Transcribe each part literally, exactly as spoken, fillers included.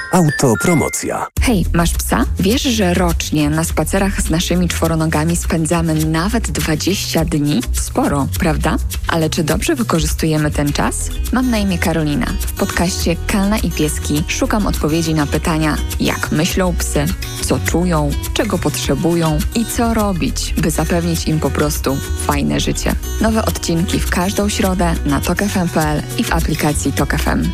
Autopromocja. Hej, masz psa? Wiesz, że rocznie na spacerach z naszymi czworonogami spędzamy nawet dwadzieścia dni? Sporo, prawda? Ale czy dobrze wykorzystujemy ten czas? Mam na imię Karolina. W podcaście Kalna i Pieski szukam odpowiedzi na pytania, jak myślą psy, co czują, czego potrzebują i co robić, by zapewnić im po prostu fajne życie. Nowe odcinki w każdą środę na tok f m kropka p l i w aplikacji Tok F M.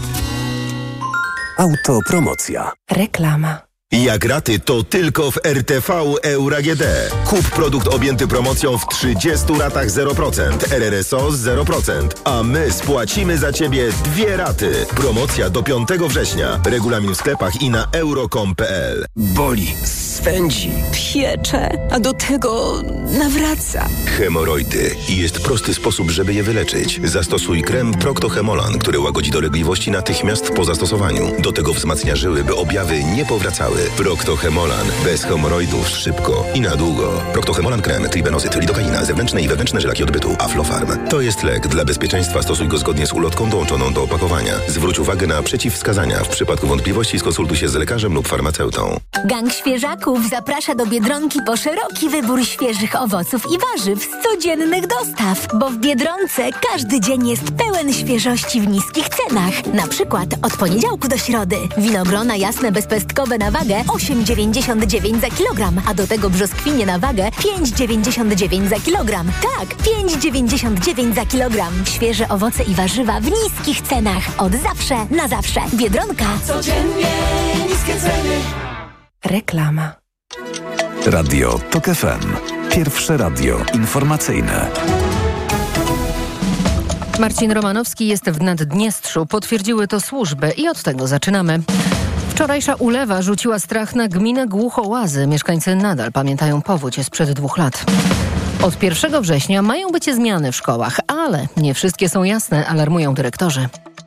Autopromocja. Reklama. Jak raty, to tylko w R T V Euro A G D. Kup produkt objęty promocją w trzydziestu ratach zero procent, R R S O z zero procent, a my spłacimy za Ciebie dwie raty. Promocja do piątego września. Regulamin w sklepach i na euro kropka com kropka p l. Boli, swędzi, Piecze, a do tego nawraca. Hemoroidy. I jest prosty sposób, żeby je wyleczyć. Zastosuj krem Procto-Hemolan, który łagodzi dolegliwości natychmiast po zastosowaniu. Do tego wzmacnia żyły, by objawy nie powracały. Procto-Hemolan. Bez hemoroidów szybko i na długo. Procto-Hemolan krem, tribenozyt, lidokaina, zewnętrzne i wewnętrzne żelaki odbytu, Aflofarm. To jest lek. Dla bezpieczeństwa stosuj go zgodnie z ulotką dołączoną do opakowania. Zwróć uwagę na przeciwwskazania. W przypadku wątpliwości skonsultuj się z lekarzem lub farmaceutą. Gang Świeżaków zaprasza do Biedronki po szeroki wybór świeżych owoców i warzyw z codziennych dostaw, bo w Biedronce każdy dzień jest pełen świeżości w niskich cenach. Na przykład od poniedziałku do środy. Winogrona jasne bezpestkowe na wagę osiem dziewięćdziesiąt dziewięć za kilogram, a do tego brzoskwinie na wagę pięć dziewięćdziesiąt dziewięć za kilogram. Tak, pięć dziewięćdziesiąt dziewięć za kilogram. Świeże owoce i warzywa w niskich cenach. Od zawsze, na zawsze. Biedronka. codziennie niskie ceny. Reklama. Radio Tok F M. Pierwsze radio informacyjne. Marcin Romanowski jest w Naddniestrzu. Potwierdziły to służby i od tego zaczynamy. Wczorajsza ulewa rzuciła strach na gminę Głuchołazy. Mieszkańcy nadal pamiętają powódź sprzed dwóch lat. Od pierwszego września mają być zmiany w szkołach, ale nie wszystkie są jasne, alarmują dyrektorzy.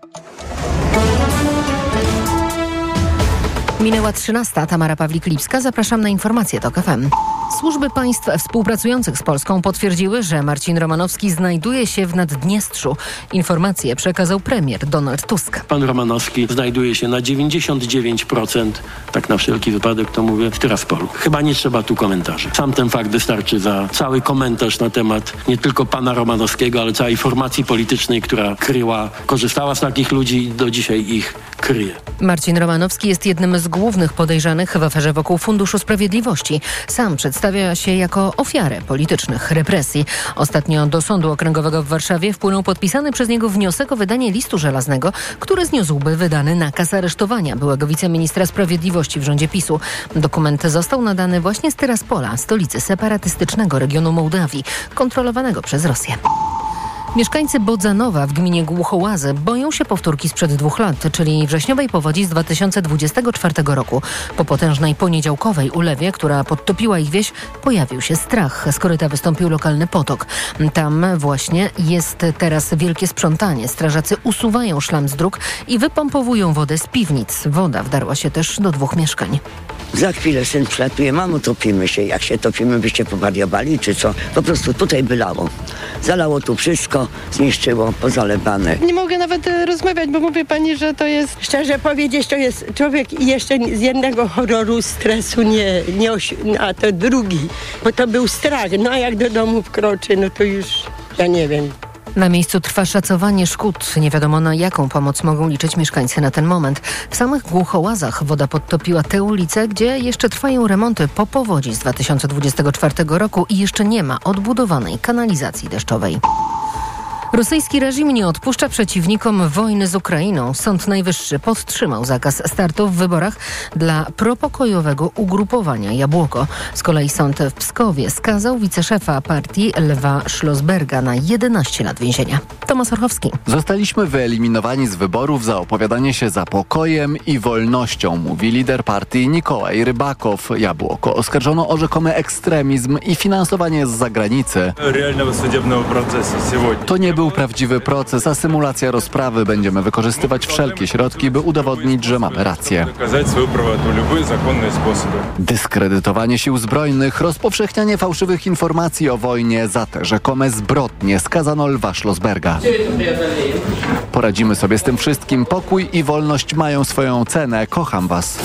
Minęła trzynasta. Tamara Pawlik-Lipska. Zapraszam na informacje Tok F M. Służby państw współpracujących z Polską potwierdziły, że Marcin Romanowski znajduje się w Naddniestrzu. Informacje przekazał premier Donald Tusk. Pan Romanowski znajduje się na dziewięćdziesiąt dziewięć procent, tak na wszelki wypadek to mówię, w Tyraspolu. Chyba nie trzeba tu komentarzy. Sam ten fakt wystarczy za cały komentarz na temat nie tylko pana Romanowskiego, ale całej formacji politycznej, która kryła, korzystała z takich ludzi i do dzisiaj ich kryje. Marcin Romanowski jest jednym z głównych podejrzanych w aferze wokół Funduszu Sprawiedliwości. Sam przedstawia się jako ofiarę politycznych represji. Ostatnio do Sądu Okręgowego w Warszawie wpłynął podpisany przez niego wniosek o wydanie listu żelaznego, który zniósłby wydany nakaz aresztowania byłego wiceministra sprawiedliwości w rządzie PiSu. Dokument został nadany właśnie z Tyraspola, stolicy separatystycznego regionu Mołdawii, kontrolowanego przez Rosję. Mieszkańcy Bodzanowa w gminie Głuchołazy boją się powtórki sprzed dwóch lat, czyli wrześniowej powodzi z dwa tysiące dwudziestego czwartego roku. Po potężnej poniedziałkowej ulewie, która podtopiła ich wieś, pojawił się strach. Z koryta wystąpił lokalny potok. Tam właśnie jest teraz wielkie sprzątanie. Strażacy usuwają szlam z dróg i wypompowują wodę z piwnic. Woda wdarła się też do dwóch mieszkań. Za chwilę syn przylatuje, mamo, topimy się. Jak się topimy, byście powariowali, czy co? Po prostu tutaj bylało. Zalało tu wszystko, zniszczyło, pozalewane. Nie mogę nawet e, rozmawiać, bo mówię pani, że to jest... Szczerze powiedzieć, to jest człowiek jeszcze z jednego horroru, stresu nie, nie osi- a to drugi. Bo to był strach, no a jak do domu wkroczy, no to już, ja nie wiem. Na miejscu trwa szacowanie szkód. Nie wiadomo, na jaką pomoc mogą liczyć mieszkańcy na ten moment. W samych Głuchołazach woda podtopiła te ulice, gdzie jeszcze trwają remonty po powodzi z dwa tysiące dwudziestego czwartego roku i jeszcze nie ma odbudowanej kanalizacji deszczowej. Rosyjski reżim nie odpuszcza przeciwnikom wojny z Ukrainą. Sąd Najwyższy podtrzymał zakaz startu w wyborach dla propokojowego ugrupowania Jabłoko. Z kolei sąd w Pskowie skazał wiceszefa partii Lwa Szlosberga na jedenaście lat więzienia. Tomasz Orchowski. Zostaliśmy wyeliminowani z wyborów za opowiadanie się za pokojem i wolnością, mówi lider partii Nikołaj Rybakow. Jabłoko oskarżono o rzekomy ekstremizm i finansowanie z zagranicy. To nie był był prawdziwy proces, a symulacja rozprawy. Będziemy wykorzystywać wszelkie środki, by udowodnić, że mamy rację. Dyskredytowanie sił zbrojnych, rozpowszechnianie fałszywych informacji o wojnie, za te rzekome zbrodnie skazano Lwa Schlossberga. Poradzimy sobie z tym wszystkim. Pokój i wolność mają swoją cenę. Kocham was.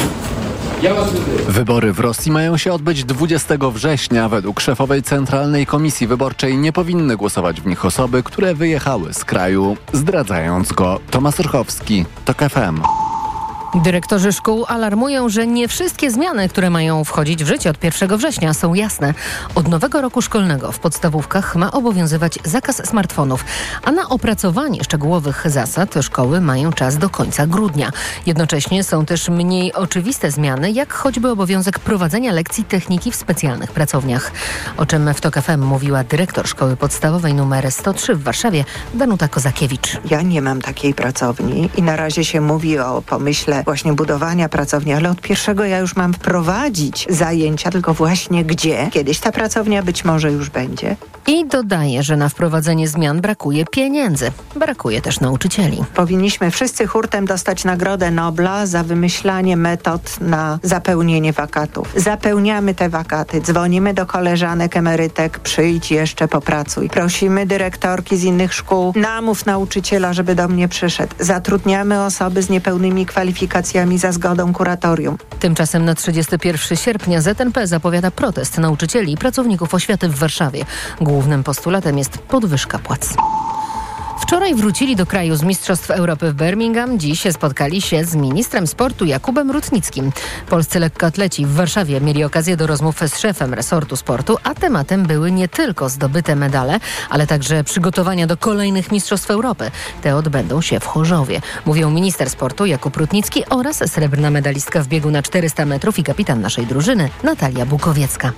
Wybory w Rosji mają się odbyć dwudziestego września. Według szefowej Centralnej Komisji Wyborczej nie powinny głosować w nich osoby, które wyjechały z kraju, zdradzając go. Tomasz Rychowski, TOK F M. Dyrektorzy szkół alarmują, że nie wszystkie zmiany, które mają wchodzić w życie od pierwszego września, są jasne. Od nowego roku szkolnego w podstawówkach ma obowiązywać zakaz smartfonów, a na opracowanie szczegółowych zasad szkoły mają czas do końca grudnia. Jednocześnie są też mniej oczywiste zmiany, jak choćby obowiązek prowadzenia lekcji techniki w specjalnych pracowniach. O czym w TOK F M mówiła dyrektor szkoły podstawowej numer sto trzy w Warszawie, Danuta Kozakiewicz. Ja nie mam takiej pracowni i na razie się mówi o pomyśle właśnie budowania pracowni, ale od pierwszego ja już mam wprowadzić zajęcia, tylko właśnie gdzie. Kiedyś ta pracownia być może już będzie. I dodaje, że na wprowadzenie zmian brakuje pieniędzy. Brakuje też nauczycieli. Powinniśmy wszyscy hurtem dostać Nagrodę Nobla za wymyślanie metod na zapełnienie wakatów. Zapełniamy te wakaty, dzwonimy do koleżanek, emerytek, przyjdź jeszcze, popracuj. Prosimy dyrektorki z innych szkół, namów nauczyciela, żeby do mnie przyszedł. Zatrudniamy osoby z niepełnymi kwalifikacjami za zgodą kuratorium. Tymczasem na trzydziestego pierwszego sierpnia Z N P zapowiada protest nauczycieli i pracowników oświaty w Warszawie. Głównym postulatem jest podwyżka płac. Wczoraj wrócili do kraju z Mistrzostw Europy w Birmingham. Dziś spotkali się z ministrem sportu Jakubem Rutnickim. Polscy lekkoatleci w Warszawie mieli okazję do rozmów z szefem resortu sportu, a tematem były nie tylko zdobyte medale, ale także przygotowania do kolejnych Mistrzostw Europy. Te odbędą się w Chorzowie. Mówią minister sportu Jakub Rutnicki oraz srebrna medalistka w biegu na czterysta metrów i kapitan naszej drużyny Natalia Bukowiecka.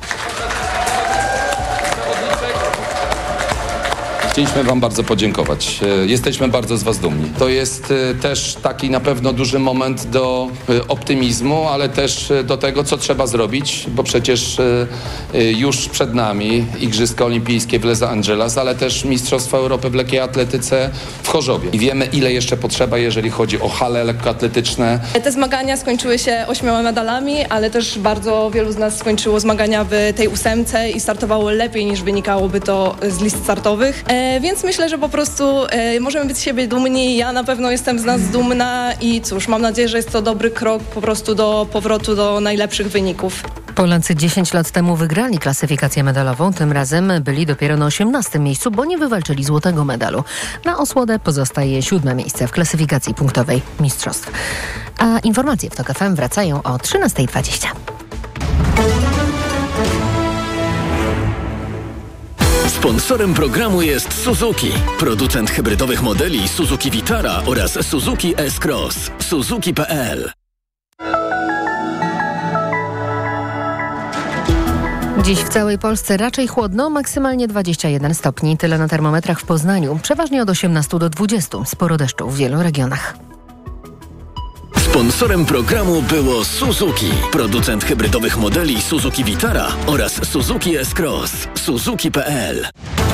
Chcieliśmy wam bardzo podziękować. Jesteśmy bardzo z was dumni. To jest też taki na pewno duży moment do optymizmu, ale też do tego, co trzeba zrobić, bo przecież już przed nami Igrzyska Olimpijskie w Los Angeles, ale też Mistrzostwa Europy w lekkiej atletyce w Chorzowie. I wiemy, ile jeszcze potrzeba, jeżeli chodzi o hale lekkoatletyczne. Te zmagania skończyły się ośmioma medalami, ale też bardzo wielu z nas skończyło zmagania w tej ósemce i startowało lepiej, niż wynikałoby to z list startowych. Więc myślę, że po prostu e, możemy być z siebie dumni. Ja na pewno jestem z nas dumna i cóż, mam nadzieję, że jest to dobry krok po prostu do powrotu do najlepszych wyników. Polacy dziesięć lat temu wygrali klasyfikację medalową. Tym razem byli dopiero na osiemnastym miejscu, bo nie wywalczyli złotego medalu. Na osłodę pozostaje siódme miejsce w klasyfikacji punktowej mistrzostw. A informacje w TOK F M wracają o trzynasta dwadzieścia. Sponsorem programu jest Suzuki, producent hybrydowych modeli Suzuki Vitara oraz Suzuki S-Cross. Suzuki kropka p l. Dziś w całej Polsce raczej chłodno, maksymalnie dwadzieścia jeden stopni. Tyle na termometrach w Poznaniu. Przeważnie od osiemnastu do dwudziestu. Sporo deszczu w wielu regionach. Sponsorem programu było Suzuki, producent hybrydowych modeli Suzuki Vitara oraz Suzuki S-Cross. Suzuki kropka p l.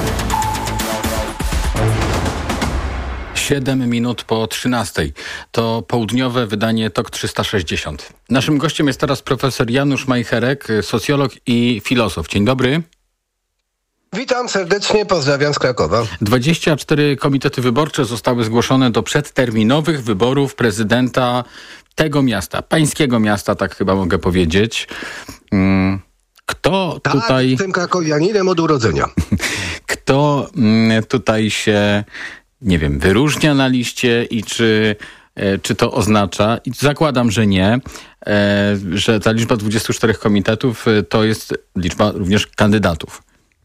siedem minut po trzynastej. To południowe wydanie TOK trzysta sześćdziesiąt. Naszym gościem jest teraz profesor Janusz Majcherek, socjolog i filozof. Dzień dobry. Witam serdecznie, pozdrawiam z Krakowa. dwadzieścia cztery komitety wyborcze zostały zgłoszone do przedterminowych wyborów prezydenta tego miasta, pańskiego miasta, tak chyba mogę powiedzieć. Kto tak, tutaj... jestem krakowianinem od urodzenia. Kto tutaj się, nie wiem, wyróżnia na liście i czy... Czy to oznacza, i zakładam, że nie, że ta liczba dwudziestu czterech komitetów to jest liczba również kandydatów?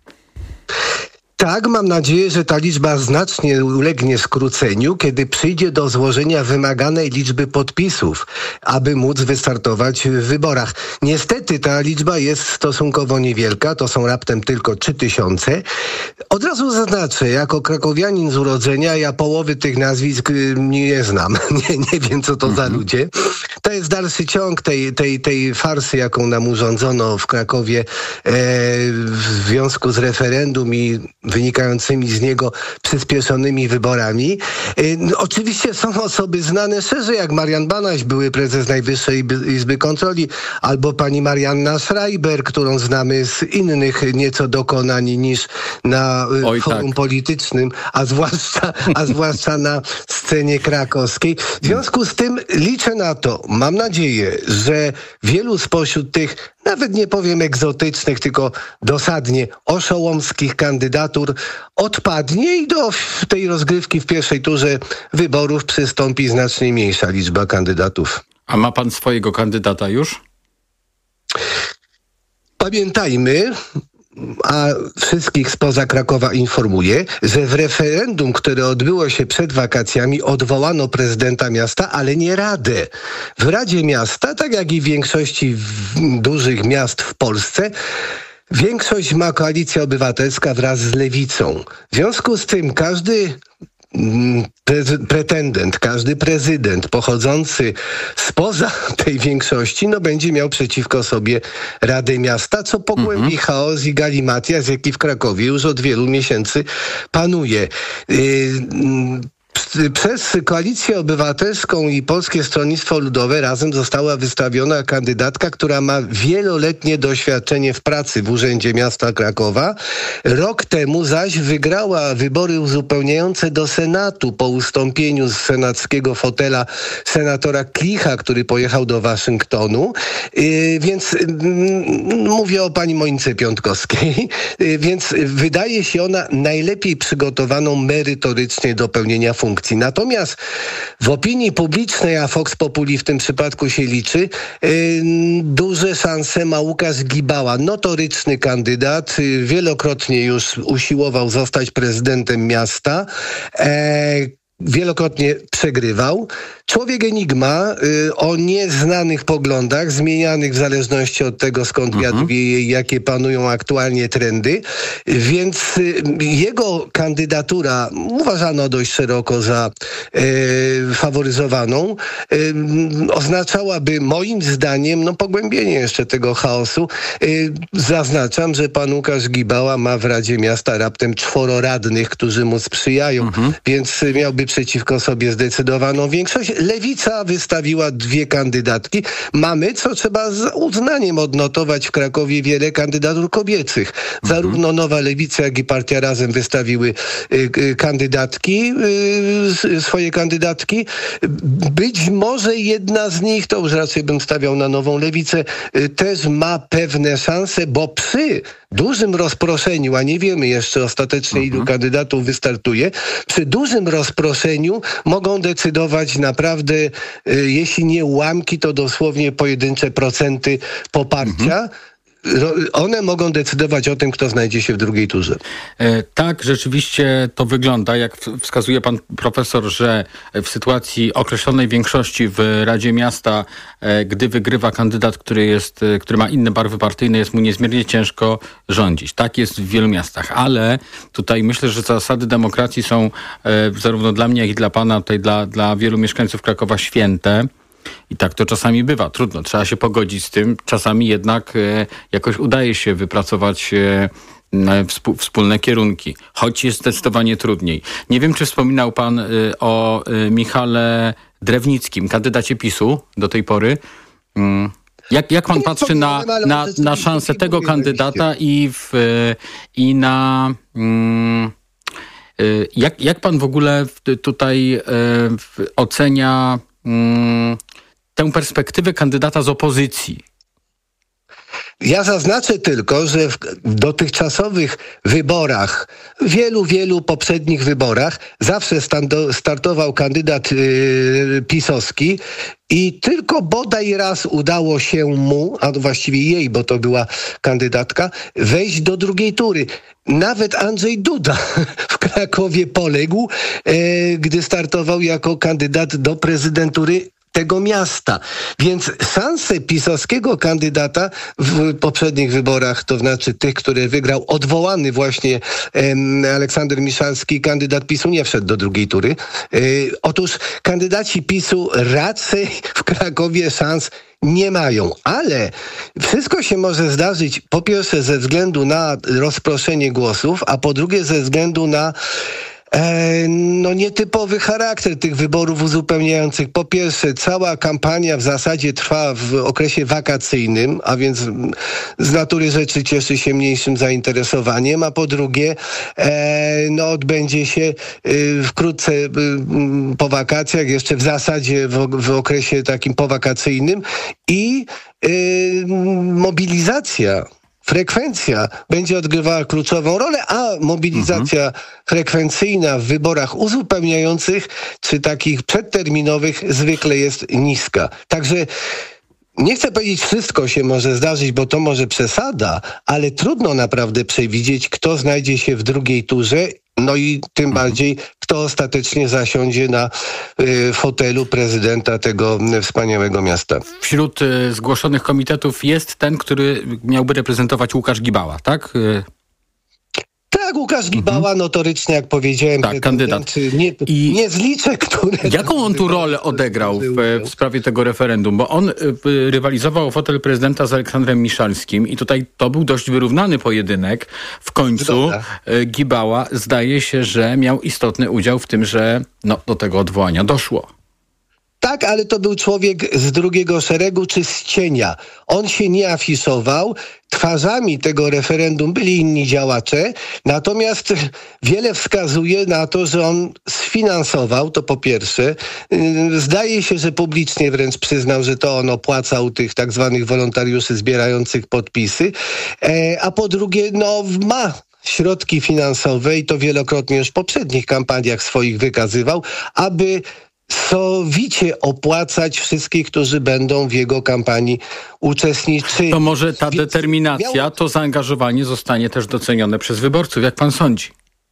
Tak, mam nadzieję, że ta liczba znacznie ulegnie skróceniu, kiedy przyjdzie do złożenia wymaganej liczby podpisów, aby móc wystartować w wyborach. Niestety ta liczba jest stosunkowo niewielka, to są raptem tylko trzy tysiące. Od razu zaznaczę, jako krakowianin z urodzenia, ja połowy tych nazwisk nie znam. Nie, nie wiem, co to mhm. za ludzie. To jest dalszy ciąg tej, tej, tej farsy, jaką nam urządzono w Krakowie e, w związku z referendum i wynikającymi z niego przyspieszonymi wyborami. No, oczywiście są osoby znane szerzej, jak Marian Banaś, były prezes Najwyższej Izby Kontroli, albo pani Marianna Schreiber, którą znamy z innych nieco dokonań niż na Oj, forum tak. politycznym, a zwłaszcza, a zwłaszcza na scenie krakowskiej. W związku z tym liczę na to, mam nadzieję, że wielu spośród tych, nawet nie powiem egzotycznych, tylko dosadnie oszołomskich kandydatur odpadnie i do tej rozgrywki w pierwszej turze wyborów przystąpi znacznie mniejsza liczba kandydatów. A ma pan swojego kandydata już? Pamiętajmy, a wszystkich spoza Krakowa informuję, że w referendum, które odbyło się przed wakacjami, odwołano prezydenta miasta, ale nie radę. W Radzie Miasta, tak jak i w większości dużych miast w Polsce, większość ma Koalicja Obywatelska wraz z Lewicą. W związku z tym każdy Pre- pretendent, każdy prezydent pochodzący spoza tej większości, no będzie miał przeciwko sobie Radę Miasta, co pogłębi mm-hmm. chaos i galimatias, jaki w Krakowie już od wielu miesięcy panuje. Yy, Przez Koalicję Obywatelską i Polskie Stronnictwo Ludowe razem została wystawiona kandydatka, która ma wieloletnie doświadczenie w pracy w Urzędzie Miasta Krakowa. Rok temu zaś wygrała wybory uzupełniające do Senatu po ustąpieniu z senackiego fotela senatora Klicha, który pojechał do Waszyngtonu. Yy, więc yy, mówię o pani Monice Piątkowskiej. Yy, więc wydaje się ona najlepiej przygotowaną merytorycznie do pełnienia funkcji. Natomiast w opinii publicznej, a Vox Populi w tym przypadku się liczy, yy, duże szanse ma Łukasz Gibała, notoryczny kandydat, yy, wielokrotnie już usiłował zostać prezydentem miasta. E, Wielokrotnie przegrywał. Człowiek enigma y, o nieznanych poglądach, zmienianych w zależności od tego, skąd wiatr mhm. wieje i jakie panują aktualnie trendy. Więc y, jego kandydatura uważano dość szeroko za y, faworyzowaną. Y, oznaczałaby moim zdaniem no, pogłębienie jeszcze tego chaosu. Y, zaznaczam, że pan Łukasz Gibała ma w Radzie Miasta raptem czworo radnych, którzy mu sprzyjają, mhm. więc y, miałby przeciwko sobie zdecydowaną większość. Lewica wystawiła dwie kandydatki. Mamy, co trzeba z uznaniem odnotować w Krakowie, wiele kandydatur kobiecych. Mhm. Zarówno Nowa Lewica, jak i Partia Razem wystawiły y, y, kandydatki, y, swoje kandydatki. Być może jedna z nich, to już raczej bym stawiał na Nową Lewicę, y, też ma pewne szanse, bo przy dużym rozproszeniu, a nie wiemy jeszcze ostatecznie mhm. ilu kandydatów wystartuje, przy dużym rozproszeniu mogą decydować naprawdę, y, jeśli nie ułamki, to dosłownie pojedyncze procenty poparcia. Mhm. One mogą decydować o tym, kto znajdzie się w drugiej turze. E, tak, rzeczywiście to wygląda, jak wskazuje pan profesor, że w sytuacji określonej większości w Radzie Miasta, e, gdy wygrywa kandydat, który jest, który ma inne barwy partyjne, jest mu niezmiernie ciężko rządzić. Tak jest w wielu miastach, ale tutaj myślę, że zasady demokracji są e, zarówno dla mnie, jak i dla pana, tutaj dla, dla wielu mieszkańców Krakowa święte. I tak to czasami bywa. Trudno, trzeba się pogodzić z tym. Czasami jednak e, jakoś udaje się wypracować e, współ, wspólne kierunki, choć jest zdecydowanie trudniej. Nie wiem, czy wspominał pan e, o e, Michale Drewnickim, kandydacie PiSu do tej pory. Mm. Jak, jak pan patrzy na, na, na szansę tego kandydata i, w, i na... Mm, jak, jak pan w ogóle tutaj e, ocenia mm, tę perspektywę kandydata z opozycji? Ja zaznaczę tylko, że w dotychczasowych wyborach, wielu, wielu poprzednich wyborach zawsze stando, startował kandydat yy, pisowski i tylko bodaj raz udało się mu, a właściwie jej, bo to była kandydatka, wejść do drugiej tury. Nawet Andrzej Duda w Krakowie poległ, yy, gdy startował jako kandydat do prezydentury tego miasta. Więc szanse pisowskiego kandydata w poprzednich wyborach, to znaczy tych, które wygrał odwołany właśnie em, Aleksander Miszalski, kandydat PiSu, nie wszedł do drugiej tury. E, otóż kandydaci PiSu raczej w Krakowie szans nie mają. Ale wszystko się może zdarzyć po pierwsze ze względu na rozproszenie głosów, a po drugie ze względu na no nietypowy charakter tych wyborów uzupełniających. Po pierwsze, cała kampania w zasadzie trwa w okresie wakacyjnym, a więc z natury rzeczy cieszy się mniejszym zainteresowaniem, a po drugie, no odbędzie się wkrótce po wakacjach, jeszcze w zasadzie w, w okresie takim powakacyjnym i mobilizacja, frekwencja będzie odgrywała kluczową rolę, a mobilizacja mhm. frekwencyjna w wyborach uzupełniających czy takich przedterminowych zwykle jest niska. Także nie chcę powiedzieć, wszystko się może zdarzyć, bo to może przesada, ale trudno naprawdę przewidzieć, kto znajdzie się w drugiej turze. No i tym mhm. bardziej, kto ostatecznie zasiądzie na y, fotelu prezydenta tego y, wspaniałego miasta. Wśród y, zgłoszonych komitetów jest ten, który miałby reprezentować Łukasz Gibała, tak? Y- Tak, Łukasz Gibała, mhm. notorycznie, jak powiedziałem, tak, kandydat. Nie, I nie zliczę, które... Jaką on tu rolę odegrał w, w sprawie tego referendum? Bo on y, rywalizował o fotel prezydenta z Aleksandrem Miszalskim i tutaj to był dość wyrównany pojedynek. W końcu y, Gibała zdaje się, że miał istotny udział w tym, że no, do tego odwołania doszło. Tak, ale to był człowiek z drugiego szeregu czy z cienia. On się nie afiszował. Twarzami tego referendum byli inni działacze, natomiast wiele wskazuje na to, że on sfinansował, to po pierwsze. Zdaje się, że publicznie wręcz przyznał, że to on opłacał tych tak zwanych wolontariuszy zbierających podpisy, a po drugie, no ma środki finansowe i to wielokrotnie już w poprzednich kampaniach swoich wykazywał, aby sowicie opłacać wszystkich, którzy będą w jego kampanii uczestniczyli. To może ta determinacja, to zaangażowanie zostanie też docenione przez wyborców, jak pan sądzi?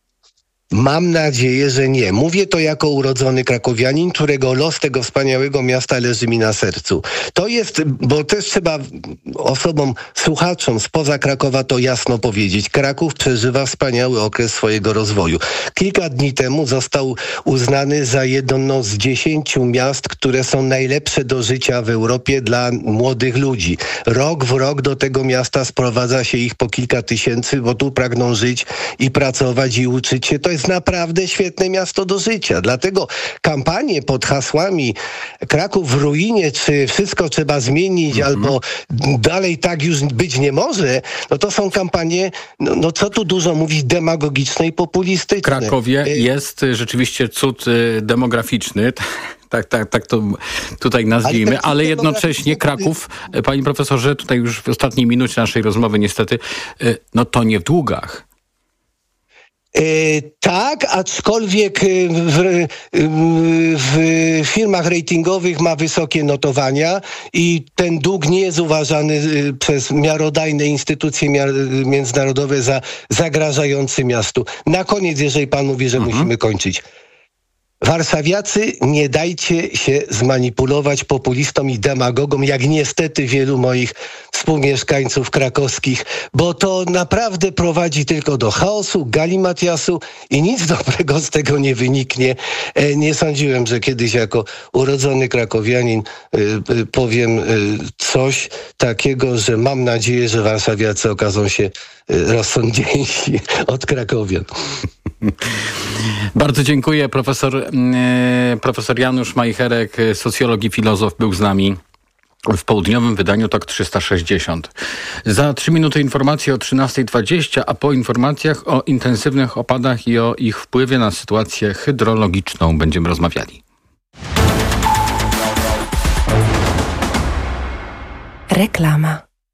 Mam nadzieję, że nie. Mówię to jako urodzony krakowianin, którego los tego wspaniałego miasta leży mi na sercu. To jest, bo też trzeba osobom, słuchaczom spoza Krakowa to jasno powiedzieć. Kraków przeżywa wspaniały okres swojego rozwoju. Kilka dni temu został uznany za jedno z dziesięciu miast, które są najlepsze do życia w Europie dla młodych ludzi. Rok w rok do tego miasta sprowadza się ich po kilka tysięcy, bo tu pragną żyć i pracować i uczyć się. To jest naprawdę świetne miasto do życia. Dlatego kampanie pod hasłami Kraków w ruinie, czy wszystko trzeba zmienić, mm-hmm. albo dalej tak już być nie może, no to są kampanie, no, no co tu dużo mówić, demagogiczne i populistyczne. Krakowie y- jest rzeczywiście cud y, demograficzny. Tak, tak, tak to tutaj nazwijmy, ale, ale jednocześnie Kraków, panie profesorze, tutaj już w ostatniej minucie naszej rozmowy niestety, y, no to nie w długach. E, tak, aczkolwiek w, w firmach ratingowych ma wysokie notowania i ten dług nie jest uważany przez miarodajne instytucje miar- międzynarodowe za zagrażający miastu. Na koniec, jeżeli pan mówi, że mhm. musimy kończyć. Warszawiacy, nie dajcie się zmanipulować populistom i demagogom, jak niestety wielu moich współmieszkańców krakowskich, bo to naprawdę prowadzi tylko do chaosu, galimatiasu i nic dobrego z tego nie wyniknie. Nie sądziłem, że kiedyś jako urodzony krakowianin powiem coś takiego, że mam nadzieję, że warszawiacy okażą się rozsądniejsi od krakowian. Bardzo dziękuję. Profesor, e, profesor Janusz Majcherek, socjolog i filozof, był z nami w południowym wydaniu Tok trzysta sześćdziesiąt. Za trzy minuty informacje o trzynasta dwadzieścia, a po informacjach o intensywnych opadach i o ich wpływie na sytuację hydrologiczną będziemy rozmawiali. Reklama.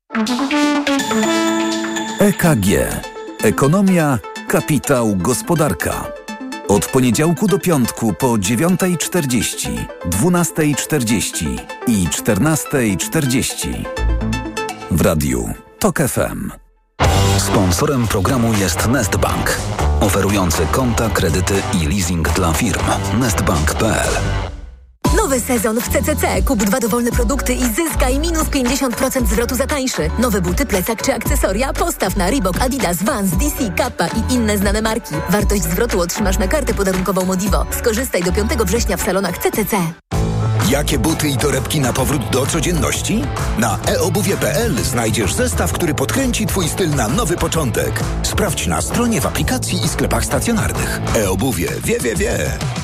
E K G. Ekonomia, kapitał, gospodarka. Od poniedziałku do piątku po dziewiąta czterdzieści, dwunasta czterdzieści i czternasta czterdzieści. W radiu Tok F M. Sponsorem programu jest Nestbank, oferujący konta, kredyty i leasing dla firm. nestbank kropka p l. Nowy sezon w C C C. Kup dwa dowolne produkty i zyskaj minus pięćdziesiąt procent zwrotu za tańszy. Nowe buty, plecak czy akcesoria postaw na Reebok, Adidas, Vans, D C, Kappa i inne znane marki. Wartość zwrotu otrzymasz na kartę podarunkową Modivo. Skorzystaj do piątego września w salonach C C C. Jakie buty i torebki na powrót do codzienności? Na e obuwie kropka p l znajdziesz zestaw, który podkręci Twój styl na nowy początek. Sprawdź na stronie, w aplikacji i sklepach stacjonarnych. E-obuwie wie, wie, wie.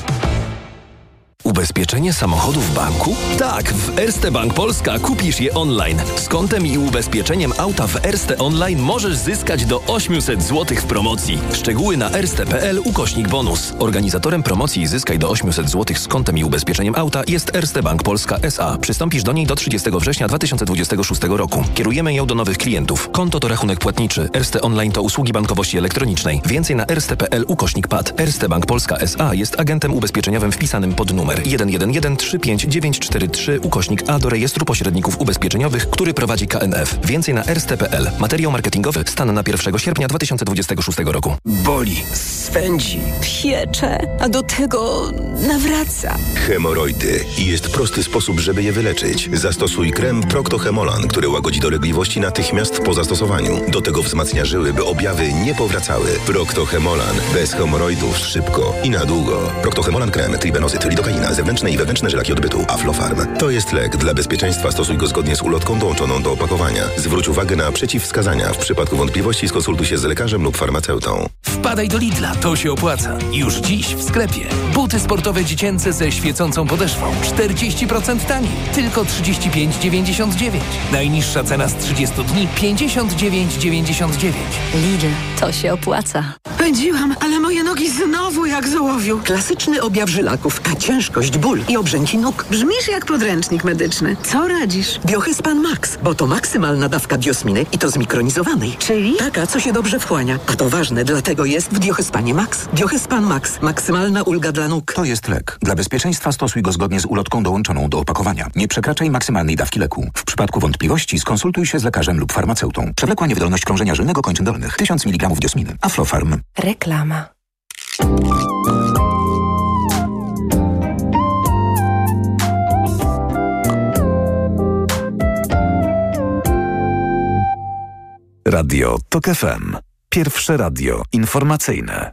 Ubezpieczenie samochodu w banku? Tak, w Erste Bank Polska kupisz je online. Z kontem i ubezpieczeniem auta w Erste Online możesz zyskać do osiemset złotych w promocji. Szczegóły na erste kropka p l ukośnik bonus. Organizatorem promocji Zyskaj do osiemset złotych z kontem i ubezpieczeniem auta jest Erste Bank Polska S A. Przystąpisz do niej do trzydziestego września dwa tysiące dwudziestego szóstego roku. Kierujemy ją do nowych klientów. Konto to rachunek płatniczy. Erste Online to usługi bankowości elektronicznej. Więcej na erste kropka p l ukośnik p a d. Erste Bank Polska S A jest agentem ubezpieczeniowym wpisanym pod numer jeden jeden jeden trzy pięć dziewięć cztery trzy ukośnik A do rejestru pośredników ubezpieczeniowych, który prowadzi K N F. Więcej na erste kropka p l. Materiał marketingowy stan na pierwszego sierpnia dwa tysiące dwudziestego szóstego roku. Boli, swędzi, piecze, a do tego nawraca. Hemoroidy. I jest prosty sposób, żeby je wyleczyć. Zastosuj krem Procto-Hemolan, który łagodzi dolegliwości natychmiast po zastosowaniu. Do tego wzmacnia żyły, by objawy nie powracały. Procto-Hemolan. Bez hemoroidów szybko i na długo. Procto-Hemolan krem, tribenozyt, lidokaina, zewnętrzne i wewnętrzne żylaki odbytu. Aflofarm. To jest lek. Dla bezpieczeństwa stosuj go zgodnie z ulotką dołączoną do opakowania. Zwróć uwagę na przeciwwskazania. W przypadku wątpliwości skonsultuj się z lekarzem lub farmaceutą. Wpadaj do Lidla, to się opłaca. Już dziś w sklepie. Buty sportowe dziecięce ze świecącą podeszwą. czterdzieści procent taniej. Tylko trzydzieści pięć dziewięćdziesiąt dziewięć. Najniższa cena z trzydziestu dni pięćdziesiąt dziewięć dziewięćdziesiąt dziewięć. Lidl, to się opłaca. Pędziłam, ale moje nogi znowu jak z ołowiu. Klasyczny objaw żylaków, a ciężkość, ból i obrzęki nóg. Brzmisz jak podręcznik medyczny. Co radzisz? Biohyspan Max, bo to maksymalna dawka diosminy i to zmikronizowanej. Czyli? Taka, co się dobrze wchłania. A to ważne, dlatego jest w Biohyspanie Max. Biohyspan Max. Maksymalna ulga dla nóg. To jest lek. Dla bezpieczeństwa stosuj go zgodnie z ulotką dołączoną do opakowania. Nie przekraczaj maksymalnej dawki leku. W przypadku wątpliwości skonsultuj się z lekarzem lub farmaceutą. Przewlekła niewydolność krążenia żylnego kończyn dolnych. tysiąc miligramów diosminy. Aflofarm. Reklama. Radio TOK F M. Pierwsze radio informacyjne.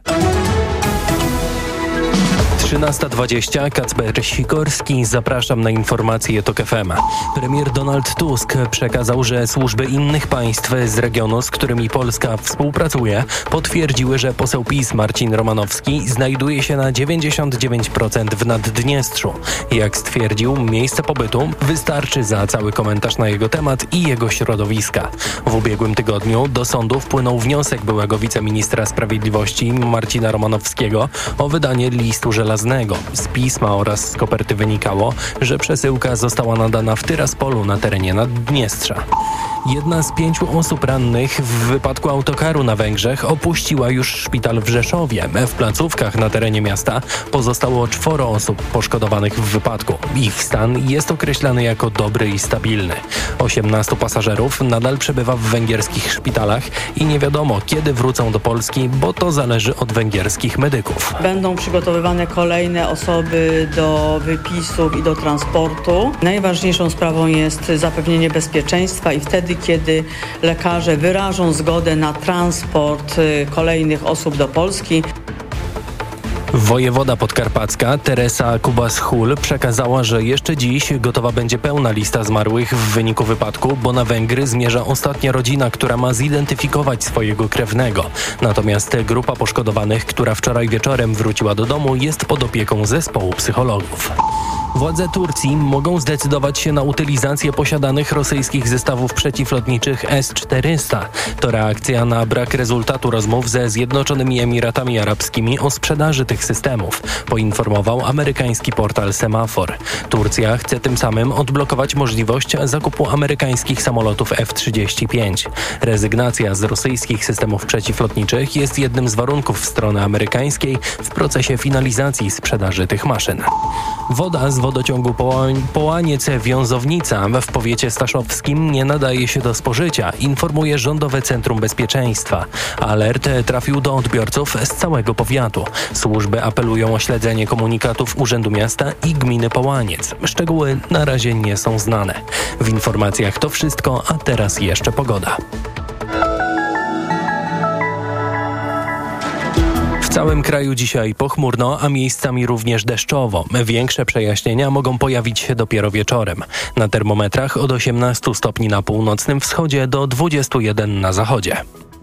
trzynasta dwadzieścia, Kacper Sikorski, zapraszam na informacje TOK F M. Premier Donald Tusk przekazał, że służby innych państw z regionu, z którymi Polska współpracuje, potwierdziły, że poseł PiS Marcin Romanowski znajduje się na dziewięćdziesiąt dziewięć procent w Naddniestrzu. Jak stwierdził, miejsce pobytu wystarczy za cały komentarz na jego temat i jego środowiska. W ubiegłym tygodniu do sądu wpłynął wniosek byłego wiceministra sprawiedliwości Marcina Romanowskiego o wydanie listu żelaznego. Z pisma oraz z koperty wynikało, że przesyłka została nadana w Tyraspolu na terenie Naddniestrza. Jedna z pięciu osób rannych w wypadku autokaru na Węgrzech opuściła już szpital w Rzeszowie. W placówkach na terenie miasta pozostało czworo osób poszkodowanych w wypadku. Ich stan jest określany jako dobry i stabilny. osiemnastu pasażerów nadal przebywa w węgierskich szpitalach i nie wiadomo, kiedy wrócą do Polski, bo to zależy od węgierskich medyków. Będą przygotowywane kolejne osoby do wypisów i do transportu. Najważniejszą sprawą jest zapewnienie bezpieczeństwa i wtedy, kiedy lekarze wyrażą zgodę na transport kolejnych osób do Polski. Wojewoda podkarpacka Teresa Kubas-Hul przekazała, że jeszcze dziś gotowa będzie pełna lista zmarłych w wyniku wypadku, bo na Węgry zmierza ostatnia rodzina, która ma zidentyfikować swojego krewnego. Natomiast grupa poszkodowanych, która wczoraj wieczorem wróciła do domu, jest pod opieką zespołu psychologów. Władze Turcji mogą zdecydować się na utylizację posiadanych rosyjskich zestawów przeciwlotniczych S czterysta. To reakcja na brak rezultatu rozmów ze Zjednoczonymi Emiratami Arabskimi o sprzedaży tych systemów, poinformował amerykański portal Semafor. Turcja chce tym samym odblokować możliwość zakupu amerykańskich samolotów F trzydzieści pięć. Rezygnacja z rosyjskich systemów przeciwlotniczych jest jednym z warunków strony amerykańskiej w procesie finalizacji sprzedaży tych maszyn. Woda z wodociągu Połań, Połaniec-Wiązownica w powiecie staszowskim nie nadaje się do spożycia, informuje Rządowe Centrum Bezpieczeństwa. Alert trafił do odbiorców z całego powiatu. Służby apelują o śledzenie komunikatów Urzędu Miasta i Gminy Połaniec. Szczegóły na razie nie są znane. W informacjach to wszystko, a teraz jeszcze pogoda. całym kraju dzisiaj pochmurno, a miejscami również deszczowo. Większe przejaśnienia mogą pojawić się dopiero wieczorem. Na termometrach od osiemnastu stopni na północnym wschodzie do dwudziestu jeden na zachodzie.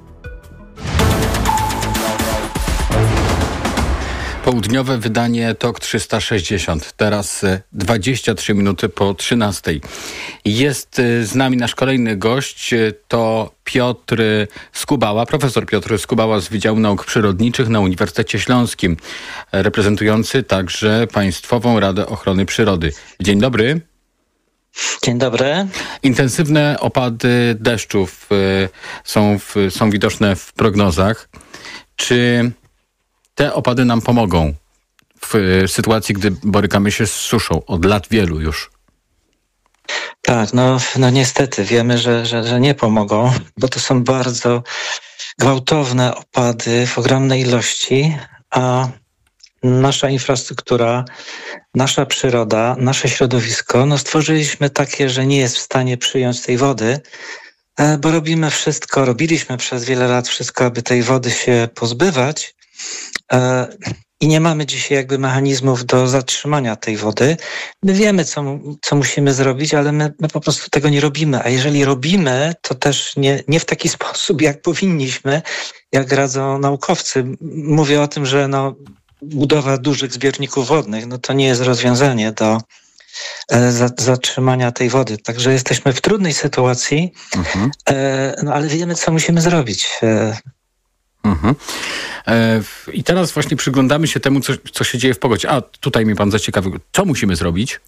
Południowe wydanie TOK trzysta sześćdziesiąt. Teraz dwadzieścia trzy minuty po trzynastej. Jest z nami nasz kolejny gość. To Piotr Skubała, profesor Piotr Skubała z Wydziału Nauk Przyrodniczych na Uniwersytecie Śląskim, reprezentujący także Państwową Radę Ochrony Przyrody. Dzień dobry. Dzień dobry. Intensywne opady deszczów są, w, są widoczne w prognozach. Czy te opady nam pomogą w sytuacji, gdy borykamy się z suszą od lat wielu już? Tak, no, no niestety wiemy, że, że, że nie pomogą, bo to są bardzo gwałtowne opady w ogromnej ilości, a nasza infrastruktura, nasza przyroda, nasze środowisko, no stworzyliśmy takie, że nie jest w stanie przyjąć tej wody, bo robimy wszystko, robiliśmy przez wiele lat wszystko, aby tej wody się pozbywać, i nie mamy dzisiaj jakby mechanizmów do zatrzymania tej wody. My wiemy, co, co musimy zrobić, ale my, my po prostu tego nie robimy. A jeżeli robimy, to też nie, nie w taki sposób, jak powinniśmy, jak radzą naukowcy. Mówię o tym, że no, budowa dużych zbiorników wodnych, no to nie jest rozwiązanie do e, za, zatrzymania tej wody. Także jesteśmy w trudnej sytuacji, mhm. e, no, ale wiemy, co musimy zrobić. E, Mhm. E, I teraz właśnie przyglądamy się temu, co, co się dzieje w pogodzie. A tutaj mnie pan zaciekawił. Co musimy zrobić?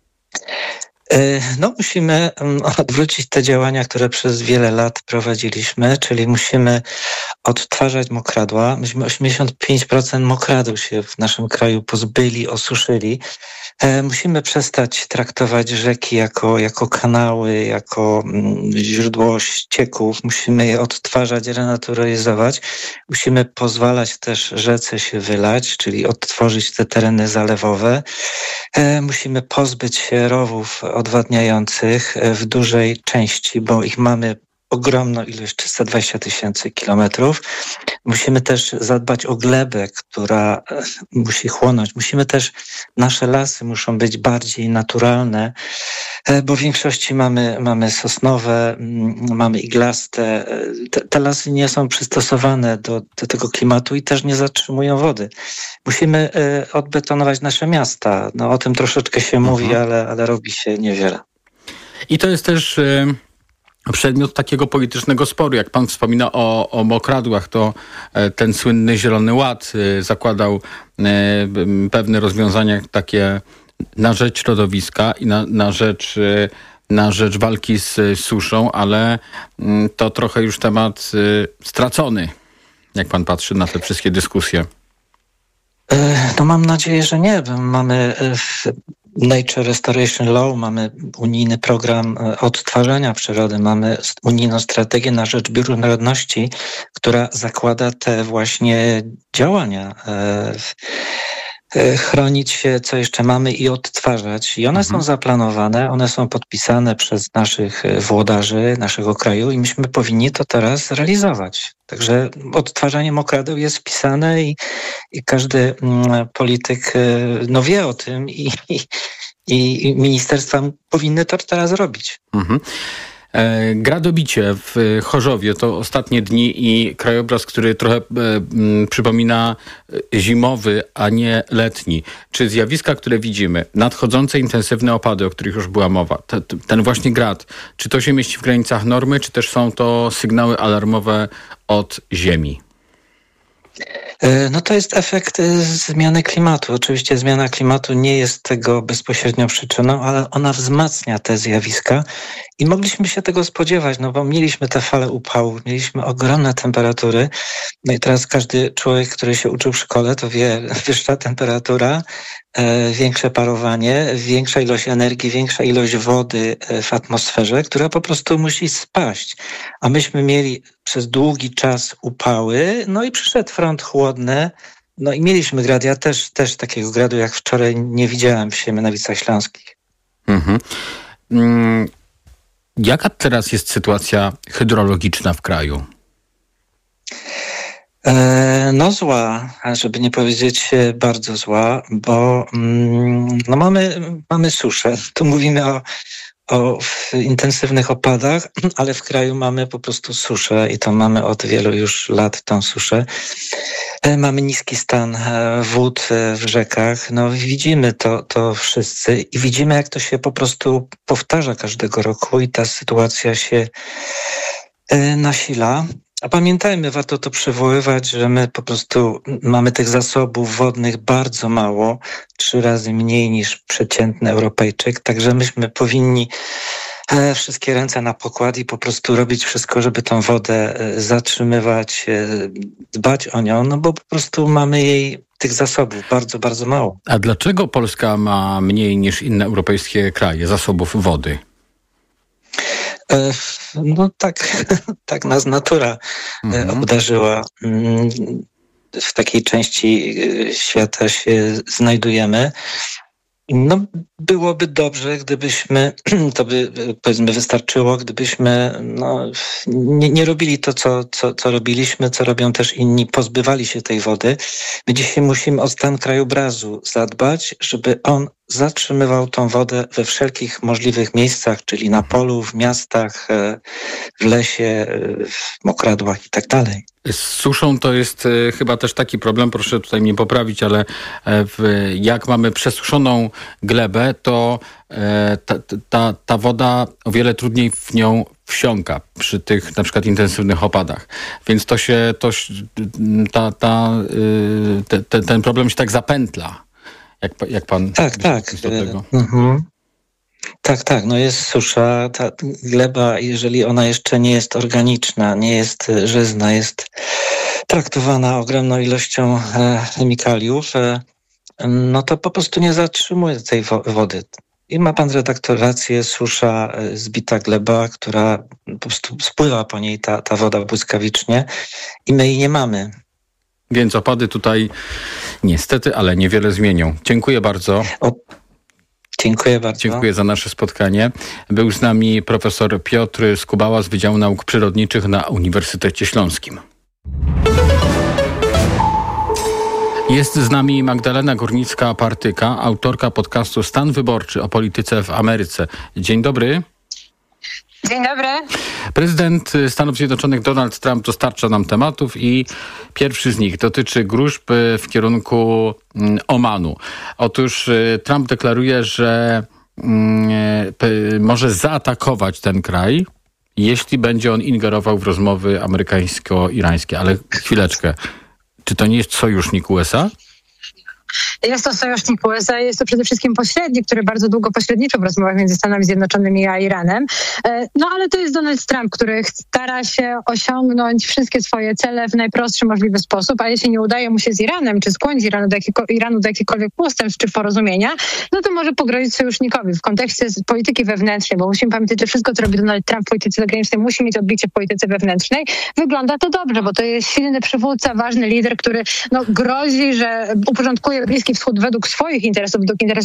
E, no musimy um, odwrócić te działania, które przez wiele lat prowadziliśmy, czyli musimy odtwarzać mokradła. Myśmy osiemdziesiąt pięć procent mokradł się w naszym kraju pozbyli, osuszyli. E, musimy przestać traktować rzeki jako, jako kanały, jako mm, źródło ścieków. Musimy je odtwarzać, renaturalizować. Musimy pozwalać też rzece się wylać, czyli odtworzyć te tereny zalewowe. E, musimy pozbyć się rowów odwadniających w dużej części, bo ich mamy ogromną ilość, trzysta dwadzieścia tysięcy kilometrów. Musimy też zadbać o glebę, która musi chłonąć. Musimy też, nasze lasy muszą być bardziej naturalne, bo w większości mamy, mamy sosnowe, mamy iglaste. Te, te lasy nie są przystosowane do, do tego klimatu i też nie zatrzymują wody. Musimy odbetonować nasze miasta. No, o tym troszeczkę się mhm. mówi, ale, ale robi się niewiele. I to jest też y, przedmiot takiego politycznego sporu. Jak pan wspomina o, o mokradłach, to y, ten słynny Zielony Ład y, zakładał y, y, pewne rozwiązania takie na rzecz środowiska i na, na rzecz y, na rzecz walki z y, suszą, ale y, to trochę już temat y, stracony, jak pan patrzy na te wszystkie dyskusje. No mam nadzieję, że nie. Mamy Nature Restoration Law, mamy unijny program odtwarzania przyrody, mamy unijną strategię na rzecz bioróżnorodności, która zakłada te właśnie działania. Chronić się, co jeszcze mamy i odtwarzać. I one mhm. są zaplanowane, one są podpisane przez naszych włodarzy naszego kraju i myśmy powinni to teraz realizować. Także odtwarzanie mokradeł jest wpisane i, i każdy mm, polityk no, wie o tym i, i, i ministerstwa powinny to teraz robić. Mhm. Gradobicie w Chorzowie to ostatnie dni i krajobraz, który trochę e, m, przypomina zimowy, a nie letni. Czy zjawiska, które widzimy, nadchodzące intensywne opady, o których już była mowa, te, ten właśnie grad, czy to się mieści w granicach normy, czy też są to sygnały alarmowe od ziemi? No to jest efekt zmiany klimatu. Oczywiście zmiana klimatu nie jest tego bezpośrednią przyczyną, ale ona wzmacnia te zjawiska i mogliśmy się tego spodziewać, no bo mieliśmy te fale upałów, mieliśmy ogromne temperatury. No i teraz każdy człowiek, który się uczył w szkole, to wie, wyższa temperatura, e, większe parowanie, większa ilość energii, większa ilość wody w atmosferze, która po prostu musi spaść. A myśmy mieli przez długi czas upały, no i przyszedł front chłodny, no i mieliśmy grad. Ja też, też takiego gradu jak wczoraj nie widziałem w Siemianowicach Śląskich. Mhm. Mm, jaka teraz jest sytuacja hydrologiczna w kraju? No zła, żeby nie powiedzieć bardzo zła, bo no mamy, mamy suszę. Tu mówimy o, o intensywnych opadach, ale w kraju mamy po prostu suszę i to mamy od wielu już lat tą suszę. Mamy niski stan wód w rzekach. No widzimy to, to wszyscy i widzimy, jak to się po prostu powtarza każdego roku i ta sytuacja się nasila. A pamiętajmy, warto to przywoływać, że my po prostu mamy tych zasobów wodnych bardzo mało, trzy razy mniej niż przeciętny Europejczyk, także myśmy powinni e, wszystkie ręce na pokład i po prostu robić wszystko, żeby tą wodę e, zatrzymywać, e, dbać o nią, no bo po prostu mamy jej tych zasobów bardzo, bardzo mało. A dlaczego Polska ma mniej niż inne europejskie kraje zasobów wody? No tak, tak nas natura mhm. obdarzyła. W takiej części świata się znajdujemy. No, byłoby dobrze, gdybyśmy, to by powiedzmy wystarczyło, gdybyśmy no, nie, nie robili to, co, co, co robiliśmy, co robią też inni, pozbywali się tej wody. My dzisiaj musimy o stan krajobrazu zadbać, żeby on zatrzymywał tą wodę we wszelkich możliwych miejscach, czyli na polu, w miastach, w lesie, w mokradłach i tak dalej. Z suszą to jest y, chyba też taki problem, proszę tutaj mnie poprawić, ale w, jak mamy przesuszoną glebę, to y, ta, ta, ta woda o wiele trudniej w nią wsiąka przy tych na przykład intensywnych opadach. Więc to się, to, ta, ta, y, te, te, ten problem się tak zapętla. Jak, jak pan... Tak, tak. Do tego? Mhm. Tak, tak, no jest susza, ta gleba, jeżeli ona jeszcze nie jest organiczna, nie jest żyzna, jest traktowana ogromną ilością chemikaliów, no to po prostu nie zatrzymuje tej wody. I ma pan redaktor rację, susza, zbita gleba, która po prostu spływa po niej ta, ta woda błyskawicznie i my jej nie mamy. Więc opady tutaj niestety, ale niewiele zmienią. Dziękuję bardzo. O, dziękuję bardzo. Dziękuję za nasze spotkanie. Był z nami profesor Piotr Skubała z Wydziału Nauk Przyrodniczych na Uniwersytecie Śląskim. Jest z nami Magdalena Górnicka-Partyka, autorka podcastu Stan Wyborczy o polityce w Ameryce. Dzień dobry. Dzień dobry. Prezydent Stanów Zjednoczonych Donald Trump dostarcza nam tematów i pierwszy z nich dotyczy gróźb w kierunku Omanu. Otóż Trump deklaruje, że może zaatakować ten kraj, jeśli będzie on ingerował w rozmowy amerykańsko-irańskie. Ale chwileczkę, czy to nie jest sojusznik U S A? Jest to sojusznik U S A, jest to przede wszystkim pośrednik, który bardzo długo pośredniczył w rozmowach między Stanami Zjednoczonymi a Iranem. No ale to jest Donald Trump, który stara się osiągnąć wszystkie swoje cele w najprostszy możliwy sposób, a jeśli nie udaje mu się z Iranem, czy skłonić Iranu do, jakiego, Iranu do jakichkolwiek ustępstw czy porozumienia, no to może pogrozić sojusznikowi w kontekście polityki wewnętrznej, bo musimy pamiętać, że wszystko, co robi Donald Trump w polityce zagranicznej, musi mieć odbicie w polityce wewnętrznej. Wygląda to dobrze, bo to jest silny przywódca, ważny lider, który no, grozi, że uporządkuje Bliski Wschód według swoich interesów, według interesów